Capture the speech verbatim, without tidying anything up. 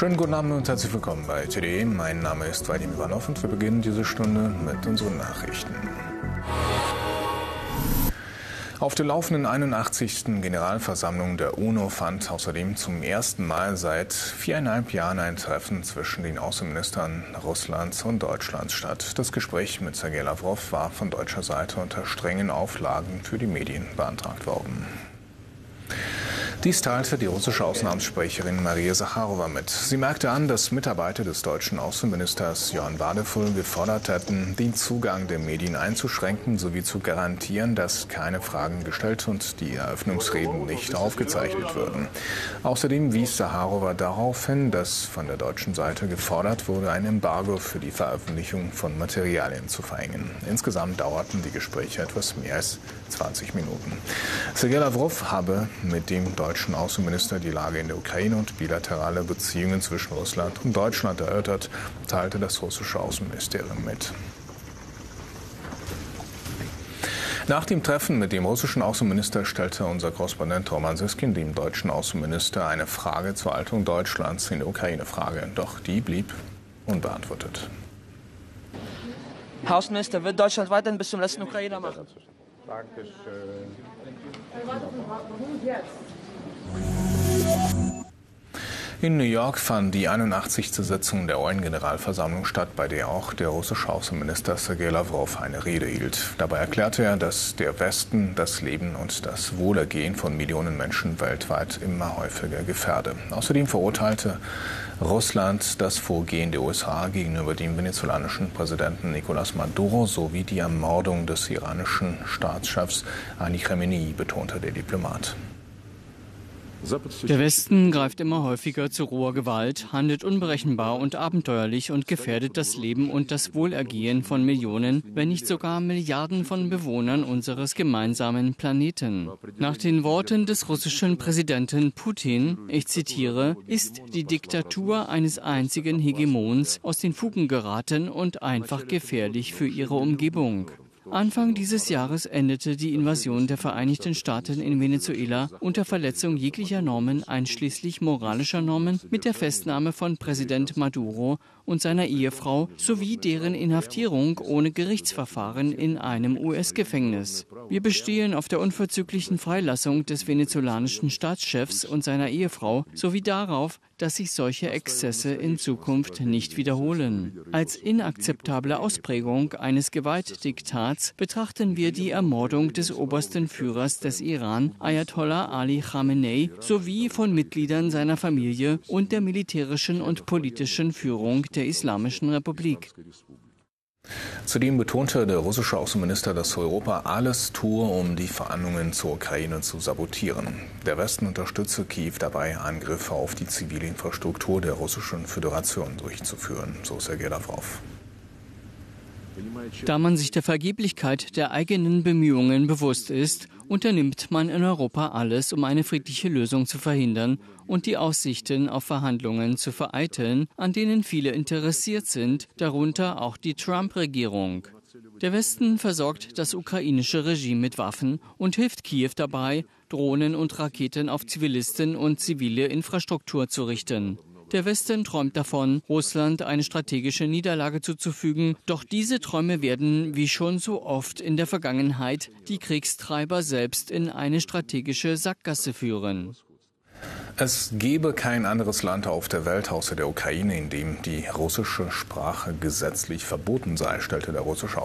Schönen guten Abend und herzlich willkommen bei T D E. Mein Name ist Vadim Ivanov und wir beginnen diese Stunde mit unseren Nachrichten. Auf der laufenden einundachtzigsten Generalversammlung der UNO fand außerdem zum ersten Mal seit viereinhalb Jahren ein Treffen zwischen den Außenministern Russlands und Deutschlands statt. Das Gespräch mit Sergei Lavrov war von deutscher Seite unter strengen Auflagen für die Medien beantragt worden. Dies teilte die russische Außenamtssprecherin Maria Sacharowa mit. Sie merkte an, dass Mitarbeiter des deutschen Außenministers Johann Wadefull gefordert hatten, den Zugang der Medien einzuschränken sowie zu garantieren, dass keine Fragen gestellt und die Eröffnungsreden nicht aufgezeichnet würden. Außerdem wies Sacharowa darauf hin, dass von der deutschen Seite gefordert wurde, ein Embargo für die Veröffentlichung von Materialien zu verhängen. Insgesamt dauerten die Gespräche etwas mehr als zwanzig Minuten. Sergei Lavrov habe mit dem deutschen Außenminister die Lage in der Ukraine und bilaterale Beziehungen zwischen Russland und Deutschland erörtert, teilte das russische Außenministerium mit. Nach dem Treffen mit dem russischen Außenminister stellte unser Korrespondent Roman Siskin dem deutschen Außenminister eine Frage zur Haltung Deutschlands in der Ukraine-Frage. Doch die blieb unbeantwortet. Herr Außenminister, wird Deutschland weiterhin bis zum letzten Ukrainer machen? Dankeschön. In New York fand die einundachtzigste Sitzung der U N-Generalversammlung statt, bei der auch der russische Außenminister Sergei Lavrov eine Rede hielt. Dabei erklärte er, dass der Westen das Leben und das Wohlergehen von Millionen Menschen weltweit immer häufiger gefährde. Außerdem verurteilte Russland das Vorgehen der U S A gegenüber dem venezolanischen Präsidenten Nicolás Maduro sowie die Ermordung des iranischen Staatschefs Ali Khamenei, betonte der Diplomat. Der Westen greift immer häufiger zu roher Gewalt, handelt unberechenbar und abenteuerlich und gefährdet das Leben und das Wohlergehen von Millionen, wenn nicht sogar Milliarden von Bewohnern unseres gemeinsamen Planeten. Nach den Worten des russischen Präsidenten Putin, ich zitiere, ist die Diktatur eines einzigen Hegemons aus den Fugen geraten und einfach gefährlich für ihre Umgebung. Anfang dieses Jahres endete die Invasion der Vereinigten Staaten in Venezuela unter Verletzung jeglicher Normen, einschließlich moralischer Normen, mit der Festnahme von Präsident Maduro und seiner Ehefrau sowie deren Inhaftierung ohne Gerichtsverfahren in einem U S-Gefängnis. Wir bestehen auf der unverzüglichen Freilassung des venezolanischen Staatschefs und seiner Ehefrau sowie darauf, dass sich solche Exzesse in Zukunft nicht wiederholen. Als inakzeptable Ausprägung eines Gewaltdiktats betrachten wir die Ermordung des obersten Führers des Iran, Ayatollah Ali Khamenei, sowie von Mitgliedern seiner Familie und der militärischen und politischen Führung der Islamischen Republik. Zudem betonte der russische Außenminister, dass Europa alles tue, um die Verhandlungen zur Ukraine zu sabotieren. Der Westen unterstütze Kiew dabei, Angriffe auf die zivile Infrastruktur der Russischen Föderation durchzuführen, so Sergei Lavrov. Da man sich der Vergeblichkeit der eigenen Bemühungen bewusst ist, unternimmt man in Europa alles, um eine friedliche Lösung zu verhindern und die Aussichten auf Verhandlungen zu vereiteln, an denen viele interessiert sind, darunter auch die Trump-Regierung. Der Westen versorgt das ukrainische Regime mit Waffen und hilft Kiew dabei, Drohnen und Raketen auf Zivilisten und zivile Infrastruktur zu richten. Der Westen träumt davon, Russland eine strategische Niederlage zuzufügen. Doch diese Träume werden, wie schon so oft in der Vergangenheit, die Kriegstreiber selbst in eine strategische Sackgasse führen. Es gebe kein anderes Land auf der Welt außer der Ukraine, in dem die russische Sprache gesetzlich verboten sei, stellte der russische